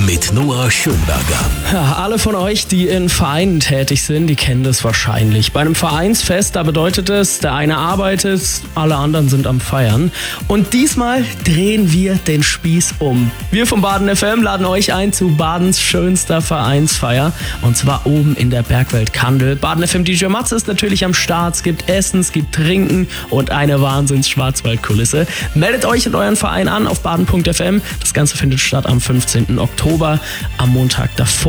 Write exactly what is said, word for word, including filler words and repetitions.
mit Noah Schönberger. Ja, alle von euch, die in Vereinen tätig sind, die kennen das wahrscheinlich. Bei einem Vereinsfest, da bedeutet es, der eine arbeitet, alle anderen sind am Feiern. Und diesmal drehen wir den Spieß um. Wir vom Baden F M laden euch ein zu Badens schönster Vereinsfeier. Und zwar oben in der Bergwelt Kandel. Baden F M D J Matze ist natürlich am Start. Es gibt Essen, es gibt Trinken und eine Wahnsinns-Schwarzwaldkulisse. Meldet euch in euren Verein an auf baden punkt f m. Das Ganze findet statt am fünfzehnten Oktober, am Montag davor.